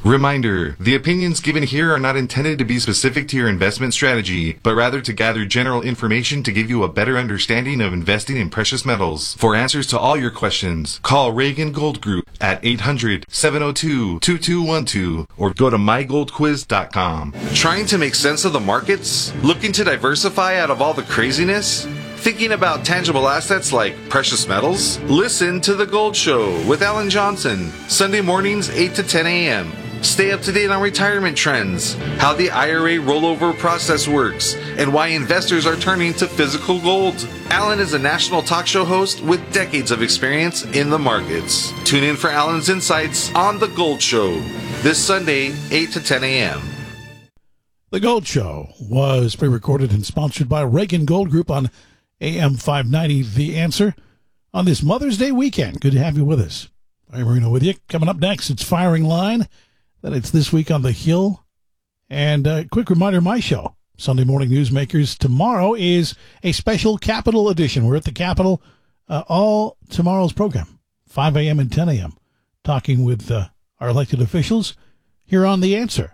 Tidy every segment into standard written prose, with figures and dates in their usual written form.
Reminder, the opinions given here are not intended to be specific to your investment strategy, but rather to gather general information to give you a better understanding of investing in precious metals. For answers to all your questions, call Reagan Gold Group at 800-702-2212 or go to mygoldquiz.com. Trying to make sense of the markets? Looking to diversify out of all the craziness? Thinking about tangible assets like precious metals? Listen to The Gold Show with Alan Johnson, Sunday mornings 8 to 10 a.m. Stay up to date on retirement trends, how the IRA rollover process works, and why investors are turning to physical gold. Alan is a national talk show host with decades of experience in the markets. Tune in for Alan's insights on The Gold Show this Sunday, 8 to 10 a.m. The Gold Show was pre-recorded and sponsored by Reagan Gold Group on AM 590, The Answer, on this Mother's Day weekend. Good to have you with us. I'm Marino with you. Coming up next, it's Firing Line. Then it's This Week on the Hill. And a quick reminder, my show, Sunday Morning Newsmakers, tomorrow is a special Capitol edition. We're at the Capitol all tomorrow's program, 5 a.m. and 10 a.m., talking with our elected officials here on The Answer.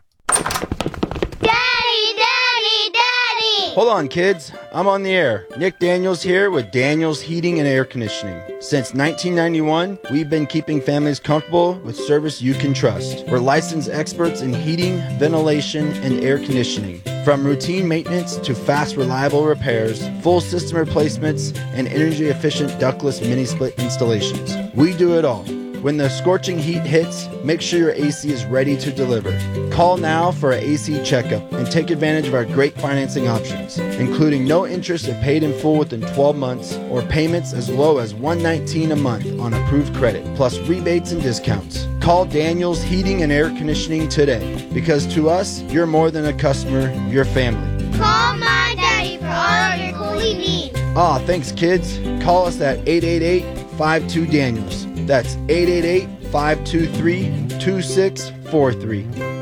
Hold on, kids. I'm on the air. Nick Daniels here with Daniels Heating and Air Conditioning. Since 1991, we've been keeping families comfortable with service you can trust. We're licensed experts in heating, ventilation, and air conditioning. From routine maintenance to fast, reliable repairs, full system replacements, and energy-efficient ductless mini-split installations. We do it all. When the scorching heat hits, make sure your AC is ready to deliver. Call now for an AC checkup and take advantage of our great financing options, including no interest if paid in full within 12 months or payments as low as $119 a month on approved credit, plus rebates and discounts. Call Daniels Heating and Air Conditioning today, because to us, you're more than a customer, you're family. Call my daddy for all your cooling needs. Thanks, kids. Call us at 888-52-DANIELS. That's 888-523-2643.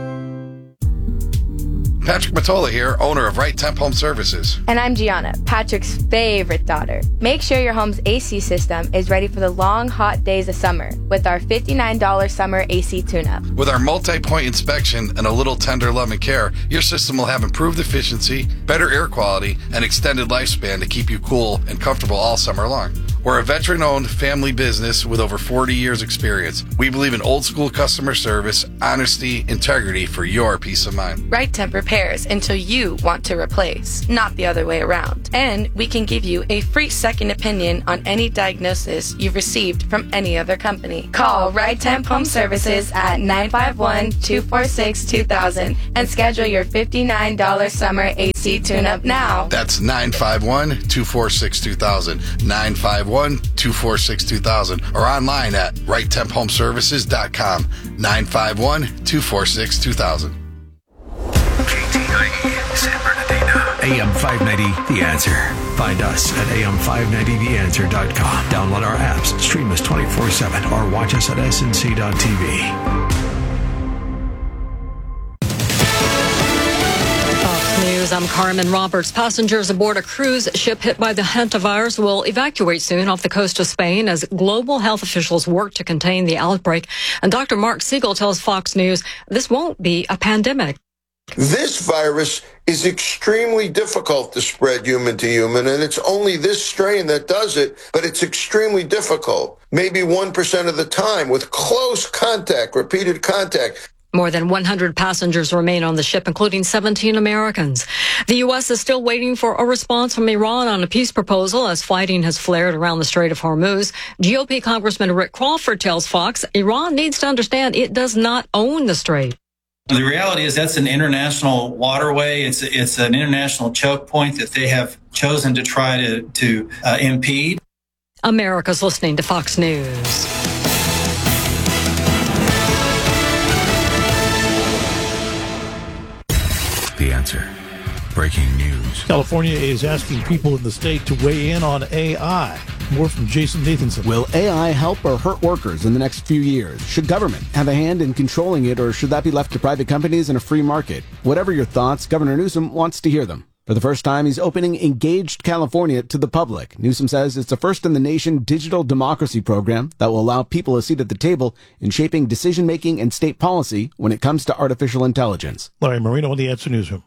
Patrick Matola here, owner of Right Temp Home Services. And I'm Gianna, Patrick's favorite daughter. Make sure your home's AC system is ready for the long, hot days of summer with our $59 summer AC tune-up. With our multi-point inspection and a little tender love and care, your system will have improved efficiency, better air quality, and extended lifespan to keep you cool and comfortable all summer long. We're a veteran-owned family business with over 40 years experience. We believe in old-school customer service, honesty, integrity for your peace of mind. Right Temp repairs until you want to replace, not the other way around. And we can give you a free second opinion on any diagnosis you've received from any other company. Call Right Temp Home Services at 951-246-2000 and schedule your $59 summer AC tune-up now. That's 951-246-2000, 951-246-2000, or online at righttemphomeservices.com, 951-246-2000. KTIE San Bernardino. AM 590, The Answer. Find us at am590theanswer.com. Download our apps, stream us 24/7, or watch us at snc.tv. News. I'm Carmen Roberts. Passengers aboard a cruise ship hit by the hantavirus will evacuate soon off the coast of Spain as global health officials work to contain the outbreak. And Dr. Mark Siegel tells Fox News this won't be a pandemic. This virus is extremely difficult to spread human to human, and it's only this strain that does it, but it's extremely difficult. Maybe 1% of the time with close contact, repeated contact. More than 100 passengers remain on the ship, including 17 Americans. The U.S. is still waiting for a response from Iran on a peace proposal as fighting has flared around the Strait of Hormuz. GOP Congressman Rick Crawford tells Fox Iran needs to understand it does not own the strait. The reality is that's an international waterway. It's an international choke point that they have chosen to try to impede. America's listening to Fox News. The Answer. Breaking news. California is asking people in the state to weigh in on AI. More from Jason Nathanson. Will AI help or hurt workers in the next few years? Should government have a hand in controlling it, or should that be left to private companies in a free market? Whatever your thoughts, Governor Newsom wants to hear them. For the first time, he's opening Engaged California to the public. Newsom says it's the first in the nation digital democracy program that will allow people a seat at the table in shaping decision-making and state policy when it comes to artificial intelligence. Larry Marino with the Answer Newsroom.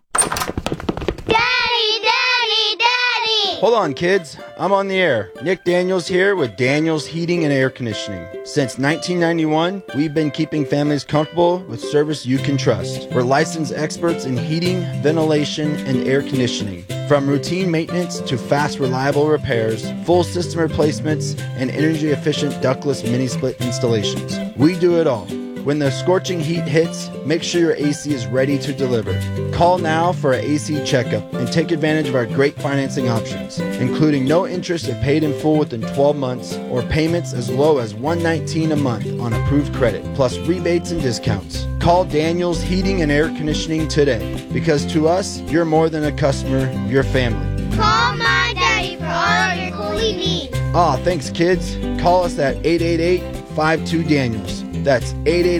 Hold on, kids. I'm on the air. Nick Daniels here with Daniels Heating and Air Conditioning. Since 1991, we've been keeping families comfortable with service you can trust. We're licensed experts in heating, ventilation, and air conditioning. From routine maintenance to fast, reliable repairs, full system replacements, and energy-efficient ductless mini-split installations. We do it all. When the scorching heat hits, make sure your AC is ready to deliver. Call now for an AC checkup and take advantage of our great financing options, including no interest if paid in full within 12 months or payments as low as $119 a month on approved credit, plus rebates and discounts. Call Daniels Heating and Air Conditioning today, because to us, you're more than a customer, you're family. Call my daddy for all of your cooling needs. Thanks, kids. Call us at 888-52-DANIELS. That's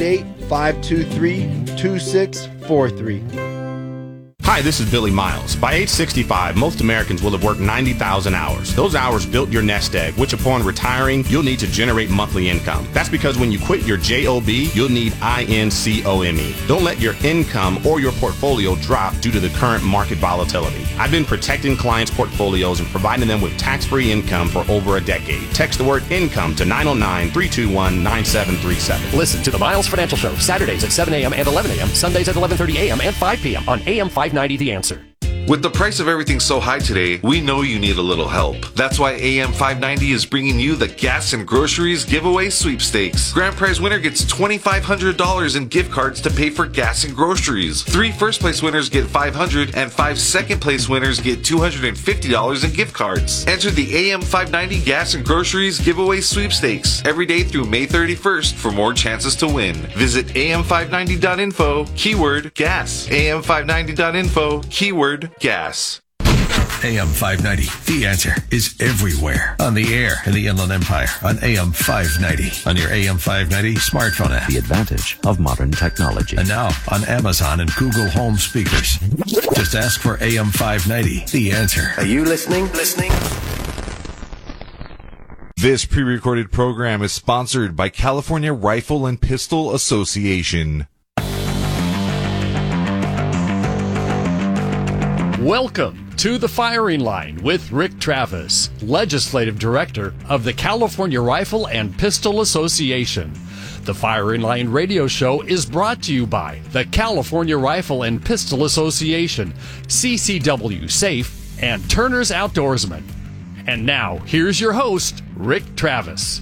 888-523-2643. Hi, this is Billy Miles. By age 65, most Americans will have worked 90,000 hours. Those hours built your nest egg, which upon retiring, you'll need to generate monthly income. That's because when you quit your JOB, you'll need INCOME. Don't let your income or your portfolio drop due to the current market volatility. I've been protecting clients' portfolios and providing them with tax-free income for over a decade. Text the word income to 909-321-9737. Listen to the Miles Financial Show, Saturdays at 7 a.m. and 11 a.m., Sundays at 11:30 a.m. and 5 p.m. on AM 590 The Answer. With the price of everything so high today, we know you need a little help. That's why AM 590 is bringing you the Gas and Groceries Giveaway Sweepstakes. Grand prize winner gets $2,500 in gift cards to pay for gas and groceries. 3 first place winners get $500 and 5 second place winners get $250 in gift cards. Enter the AM 590 Gas and Groceries Giveaway Sweepstakes every day through May 31st for more chances to win. Visit am590.info, keyword gas. am590.info, keyword gas. AM 590, The Answer, is everywhere. On the air in the Inland Empire on AM 590. On your AM 590 smartphone app. The advantage of modern technology. And now on Amazon and Google Home speakers. Just ask for AM 590, The Answer. Are you listening? This pre-recorded program is sponsored by California Rifle and Pistol Association. Welcome to The Firing Line with Rick Travis, Legislative Director of the California Rifle and Pistol Association. The Firing Line radio show is brought to you by the California Rifle and Pistol Association, CCW Safe, and Turner's Outdoorsman. And now, here's your host, Rick Travis.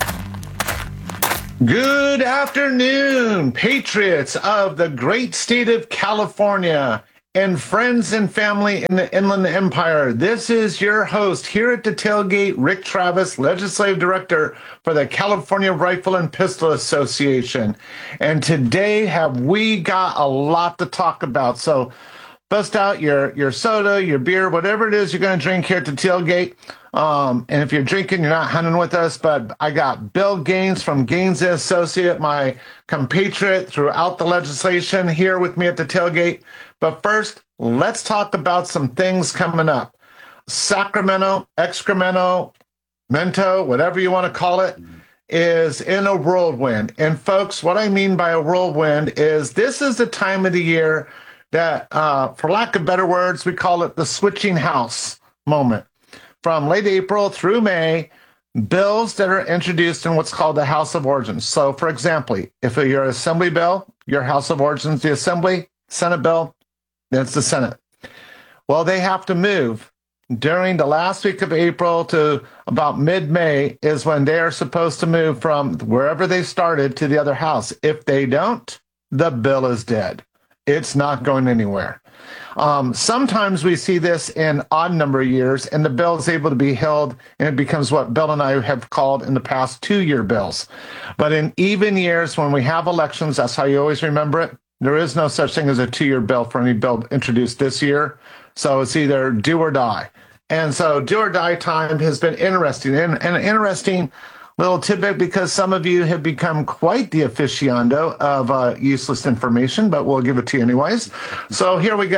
Good afternoon, patriots of the great state of California and friends and family in the Inland Empire. This is your host here at the tailgate, Rick Travis, Legislative Director for the California Rifle and Pistol Association. And today have we got a lot to talk about. So bust out your soda, your beer, whatever it is you're going to drink here at the tailgate. And if you're drinking, you're not hunting with us, but I got Bill Gaines from Gaines & Associate, my compatriot throughout the legislation, here with me at the tailgate. But first, let's talk about some things coming up. Sacramento, Excremento, Mento, whatever you want to call it, is in a whirlwind. And folks, what I mean by a whirlwind is this is the time of the year that, for lack of better words, we call it the switching house moment. From late April through May, bills that are introduced in what's called the House of Origins. So, for example, if you're an Assembly bill, your House of Origins, the Assembly, Senate bill, that's the Senate. Well, they have to move. During the last week of April to about mid-May is when they are supposed to move from wherever they started to the other house. If they don't, the bill is dead. It's not going anywhere. Sometimes we see this in odd number of years, and the bill is able to be held, and it becomes what Bill and I have called in the past 2-year bills. But in even years, when we have elections, that's how you always remember it. There is no such thing as a 2-year bill for any bill introduced this year. So it's either do or die. And so do or die time has been interesting. And an interesting little tidbit, because some of you have become quite the aficionado of useless information, but we'll give it to you anyways. So here we go.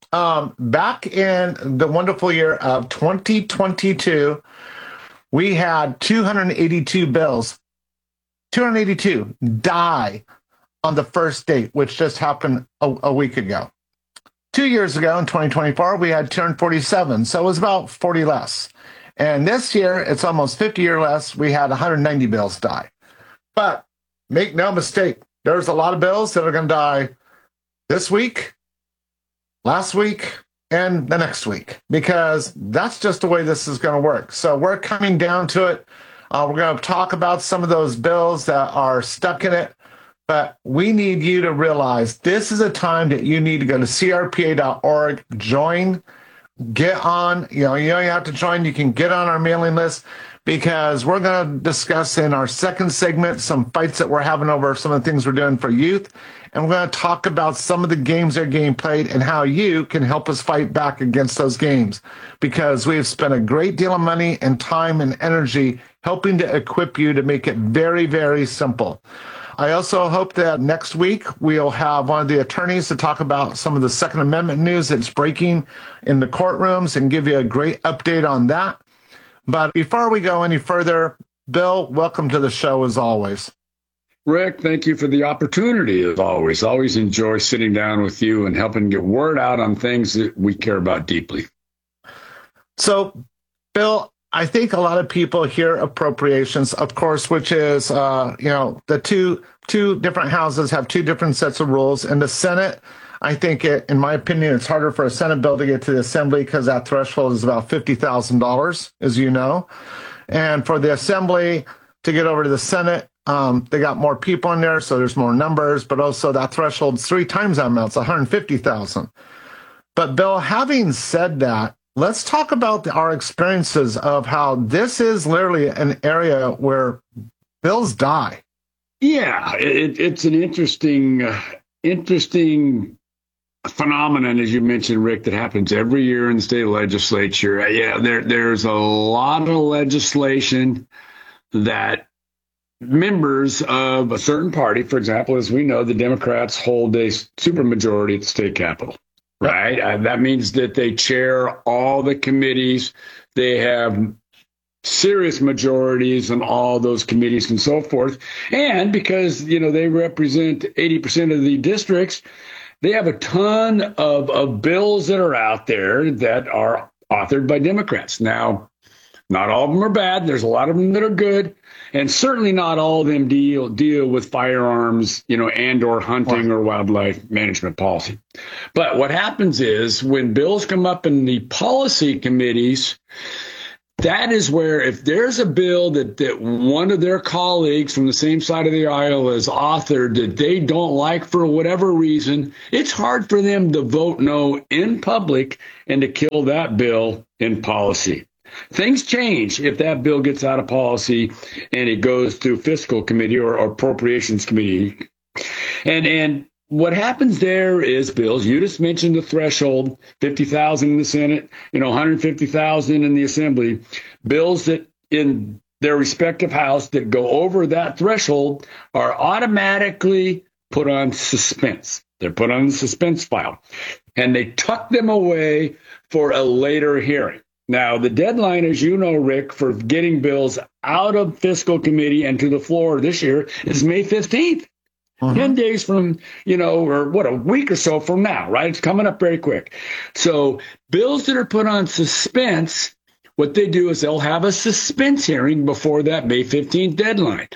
back in the wonderful year of 2022, we had 282 bills, 282 die on the first date, which just happened a week ago. 2 years ago in 2024, we had 247, so it was about 40 less. And this year, it's almost 50 or less. We had 190 bills die. But make no mistake, there's a lot of bills that are going to die this week, last week, and the next week, because that's just the way this is going to work. So we're coming down to it. We're going to talk about some of those bills that are stuck in it. But we need you to realize this is a time that you need to go to crpa.org, join, get on. You don't have to join. You can get on our mailing list, because we're going to discuss in our second segment some fights that we're having over some of the things we're doing for youth. And we're going to talk about some of the games that are getting played and how you can help us fight back against those games, because we have spent a great deal of money and time and energy helping to equip you to make it very, very simple. I also hope that next week we'll have one of the attorneys to talk about some of the Second Amendment news that's breaking in the courtrooms and give you a great update on that. But before we go any further, Bill, welcome to the show as always. Rick, thank you for the opportunity as always. Always enjoy sitting down with you and helping get word out on things that we care about deeply. So, Bill, I think a lot of people hear appropriations, of course, which is, the two different houses have two different sets of rules. In the Senate, I think, in my opinion, it's harder for a Senate bill to get to the Assembly because that threshold is about $50,000, as you know. And for the Assembly to get over to the Senate, they got more people in there, so there's more numbers, but also that threshold's 3 times that amount, it's 150,000. But Bill, having said that, let's talk about our experiences of how this is literally an area where bills die. Yeah, it's an interesting phenomenon, as you mentioned, Rick, that happens every year in the state legislature. Yeah, there's a lot of legislation that members of a certain party, for example, as we know, the Democrats hold a supermajority at the state capitol. Right. That means that they chair all the committees. They have serious majorities on all those committees and so forth. And because, they represent 80% of the districts, they have a ton of bills that are out there that are authored by Democrats. Now, not all of them are bad. There's a lot of them that are good. And certainly not all of them deal with firearms, and or hunting or wildlife management policy. But what happens is when bills come up in the policy committees, that is where if there's a bill that one of their colleagues from the same side of the aisle has authored that they don't like for whatever reason, it's hard for them to vote no in public and to kill that bill in policy. Things change if that bill gets out of policy and it goes through fiscal committee or appropriations committee. And what happens there is bills, you just mentioned the threshold, 50,000 in the Senate, 150,000 in the Assembly, bills that in their respective house that go over that threshold are automatically put on suspense. They're put on the suspense file and they tuck them away for a later hearing. Now, the deadline, as you know, Rick, for getting bills out of fiscal committee and to the floor this year is May 15th. 10 days from, a week or so from now, right? It's coming up very quick. So bills that are put on suspense, what they do is they'll have a suspense hearing before that May 15th deadline.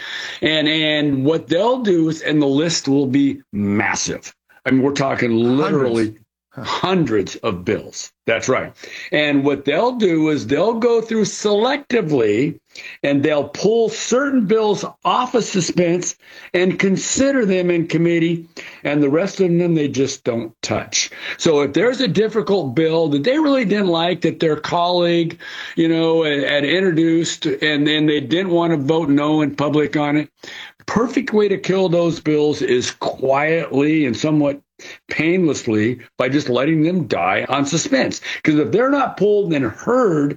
And what they'll do is, and the list will be massive. I mean, we're talking literally hundreds of bills. That's right. And what they'll do is they'll go through selectively and they'll pull certain bills off of suspense and consider them in committee, and the rest of them they just don't touch. So if there's a difficult bill that they really didn't like that their colleague, had introduced and then they didn't want to vote no in public on it, perfect way to kill those bills is quietly and somewhat painlessly by just letting them die on suspense. Because if they're not pulled and heard,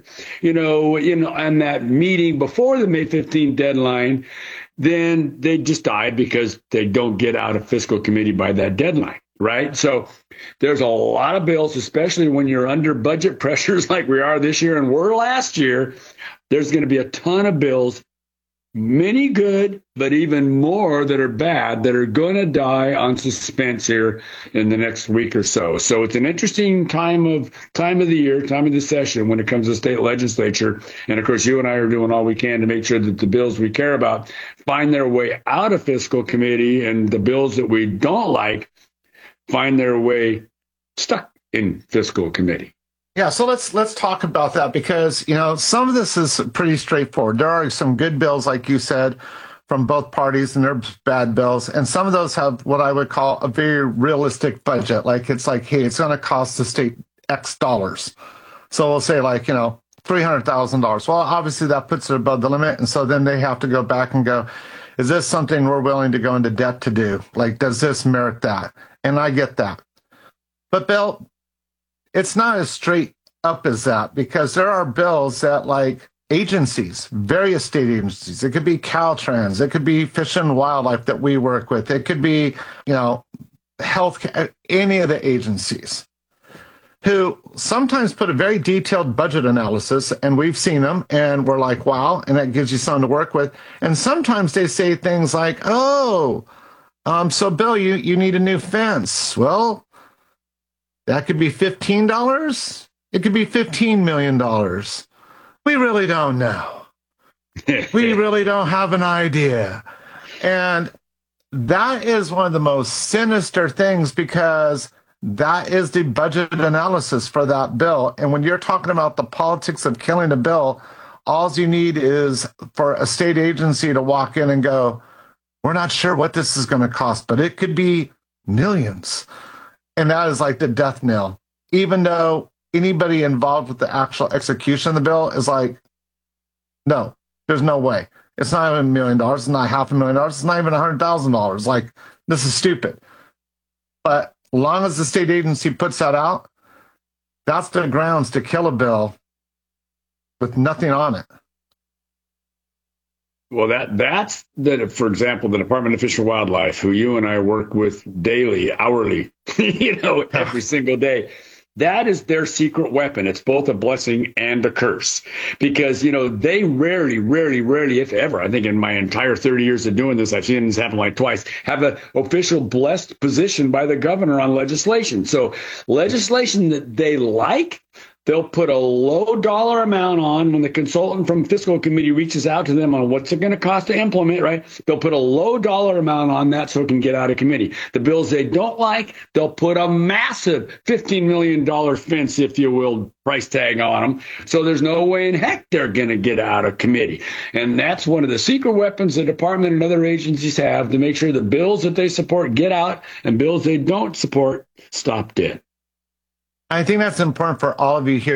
on that meeting before the May 15th deadline, then they just die because they don't get out of fiscal committee by that deadline. right? So there's a lot of bills, especially when you're under budget pressures like we are this year and were last year. There's going to be a ton of bills, many good, but even more that are bad, that are going to die on suspense here in the next week or so. So it's an interesting time of the year, time of the session when it comes to state legislature. And of course, you and I are doing all we can to make sure that the bills we care about find their way out of fiscal committee, and the bills that we don't like find their way stuck in fiscal committee. Yeah, so let's talk about that, because, some of this is pretty straightforward. There are some good bills, like you said, from both parties, and there's bad bills. And some of those have what I would call a very realistic budget. Like, it's like, hey, it's going to cost the state X dollars. So we'll say $300,000. Well, obviously that puts it above the limit. And so then they have to go back and go, is this something we're willing to go into debt to do? Like, does this merit that? And I get that. But Bill, it's not as straight up as that, because there are bills that, like, agencies, various state agencies, it could be Caltrans, it could be Fish and Wildlife that we work with, it could be, health, any of the agencies, who sometimes put a very detailed budget analysis, and we've seen them, and we're like, wow, and that gives you something to work with. And sometimes they say things like, so Bill, you need a new fence. Well, that could be $15. It could be $15 million. We really don't know. We really don't have an idea. And that is one of the most sinister things, because that is the budget analysis for that bill. And when you're talking about the politics of killing a bill, all you need is for a state agency to walk in and go, we're not sure what this is going to cost, but it could be millions. And that is like the death knell, even though anybody involved with the actual execution of the bill is like, no, there's no way. It's not even $1 million. It's not $500,000. It's not even $100,000. Like, this is stupid. But as long as the state agency puts that out, that's the grounds to kill a bill with nothing on it. Well, that's for example, the Department of Fish and Wildlife, who you and I work with daily, hourly, every single day. That is their secret weapon. It's both a blessing and a curse, because, they rarely, if ever, I think in my entire 30 years of doing this, I've seen this happen like twice, have an official blessed position by the governor on legislation. So legislation that they like, they'll put a low dollar amount on when the consultant from fiscal committee reaches out to them on what's it going to cost to implement, right? They'll put a low dollar amount on that so it can get out of committee. The bills they don't like, they'll put a massive $15 million fence, if you will, price tag on them. So there's no way in heck they're going to get out of committee. And that's one of the secret weapons the department and other agencies have to make sure the bills that they support get out and bills they don't support stop dead. I think that's important for all of you here